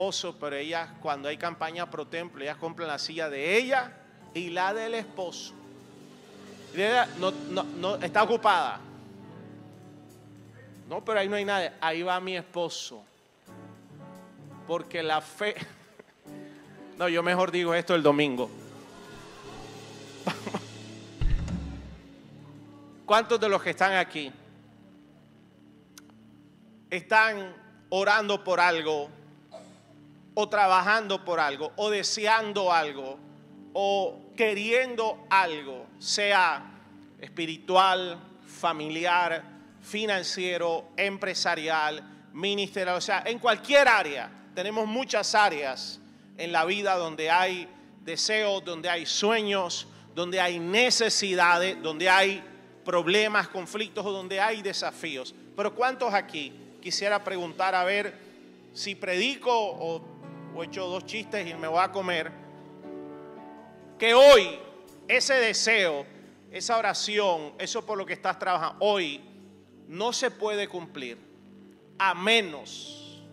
esposo, pero ellas, cuando hay campaña pro templo, ellas compran la silla de ella y la del esposo. Y ella no está ocupada. No, pero ahí no hay nadie. Ahí va mi esposo. Porque la fe... No, yo mejor digo esto el domingo. ¿Cuántos de los que están aquí están orando por algo, o trabajando por algo, o deseando algo, o queriendo algo, sea espiritual, familiar, financiero, empresarial, ministerial, o sea, en cualquier área? Tenemos muchas áreas en la vida donde hay deseos, donde hay sueños, donde hay necesidades, donde hay problemas, conflictos o donde hay desafíos. Pero ¿cuántos aquí? Quisiera preguntar, a ver si predico o echo dos chistes y me voy a comer, que hoy ese deseo, esa oración, eso por lo que estás trabajando, hoy no se puede cumplir a menos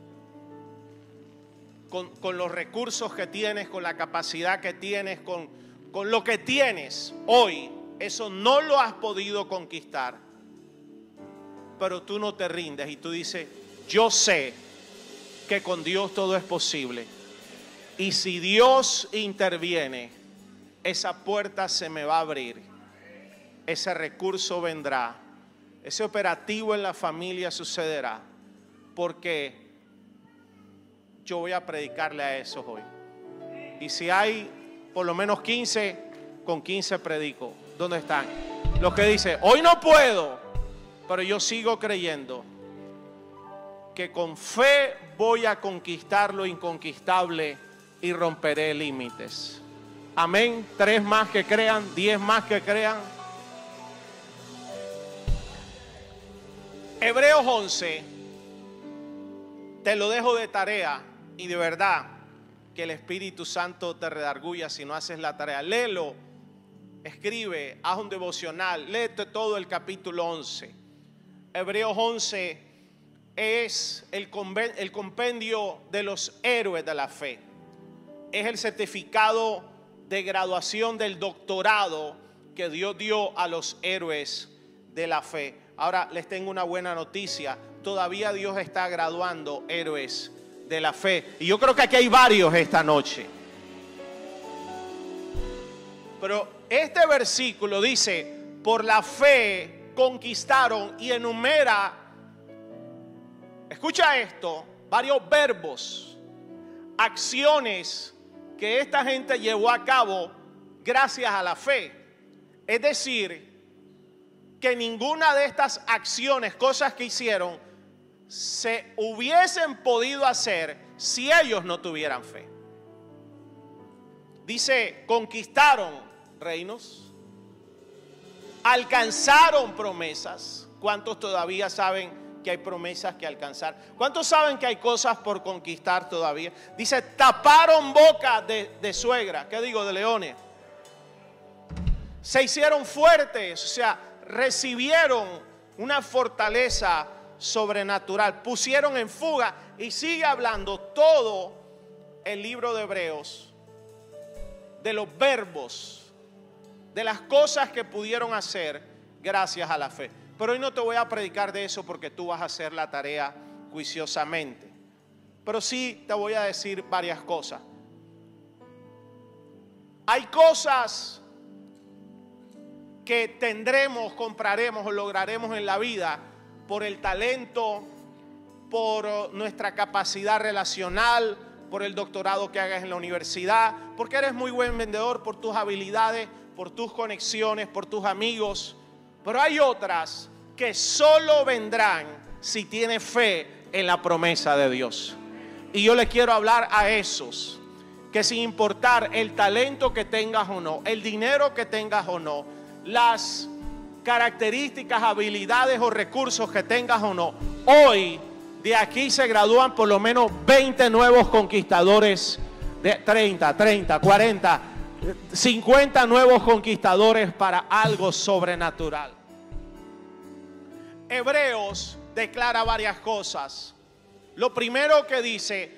con los recursos que tienes, con la capacidad que tienes, con lo que tienes hoy. Eso no lo has podido conquistar, pero tú no te rindes y tú dices, yo sé que con Dios todo es posible. Y si Dios interviene, esa puerta se me va a abrir. Ese recurso vendrá. Ese operativo en la familia sucederá. Porque yo voy a predicarle a esos hoy. Y si hay por lo menos 15, con 15 predico. ¿Dónde están? Los que dicen, hoy no puedo, pero yo sigo creyendo que con fe voy a conquistar lo inconquistable y romperé límites. Amén. 3 más que crean, 10 más que crean. Hebreos 11, te lo dejo de tarea y de verdad que el Espíritu Santo te redarguya si no haces la tarea. Léelo, escribe, haz un devocional, léete todo el capítulo 11. Hebreos 11 es el compendio de los héroes de la fe. Es el certificado de graduación del doctorado que Dios dio a los héroes de la fe. Ahora les tengo una buena noticia. Todavía Dios está graduando héroes de la fe. Y yo creo que aquí hay varios esta noche. Pero este versículo dice, por la fe conquistaron, y enumera, escucha esto, varios verbos, acciones que esta gente llevó a cabo gracias a la fe. Es decir, que ninguna de estas acciones, cosas que hicieron, se hubiesen podido hacer si ellos no tuvieran fe. Dice, conquistaron reinos, alcanzaron promesas. ¿Cuántos todavía saben que hay promesas que alcanzar? ¿Cuántos saben que hay cosas por conquistar todavía? Dice, taparon boca de suegra, ¿qué digo? De leones. Se hicieron fuertes, o sea, recibieron una fortaleza sobrenatural, pusieron en fuga, y sigue hablando todo el libro de Hebreos de los verbos, de las cosas que pudieron hacer gracias a la fe. Pero hoy no te voy a predicar de eso porque tú vas a hacer la tarea juiciosamente, pero sí te voy a decir varias cosas. Hay cosas que tendremos, compraremos o lograremos en la vida por el talento, por nuestra capacidad relacional, por el doctorado que hagas en la universidad, porque eres muy buen vendedor, por tus habilidades, por tus conexiones, por tus amigos. Pero hay otras que solo vendrán si tienes fe en la promesa de Dios. Y yo le quiero hablar a esos que, sin importar el talento que tengas o no, el dinero que tengas o no, las características, habilidades o recursos que tengas o no, hoy de aquí se gradúan por lo menos 20 nuevos conquistadores, de 30, 40, 50 nuevos conquistadores para algo sobrenatural. Hebreos declara varias cosas. Lo primero que dice,